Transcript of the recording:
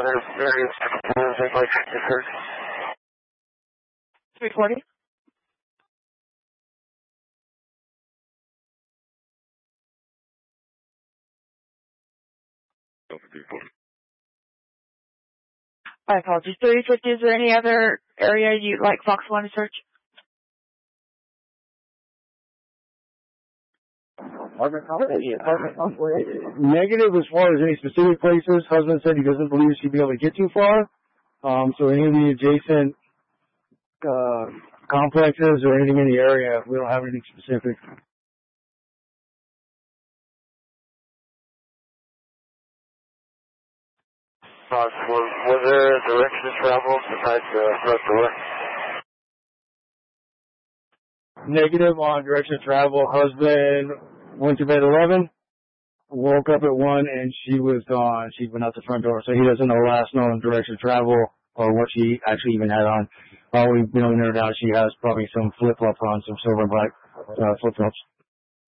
other areas like occurred? 340. My apologies. 350, is there any other area you'd like Fox 1 to search? Negative as far as any specific places. Husband said he doesn't believe she'd be able to get too far. So any of the adjacent complexes or anything in the area, we don't have anything specific. Was there a direction of travel besides the front door? Negative on direction of travel. Husband went to bed 11, woke up at 1, and she was gone. She went out the front door, so he doesn't know last known direction of travel or what she actually even had on. All we know now, she has probably some flip-flops on, some silver and black flip-flops.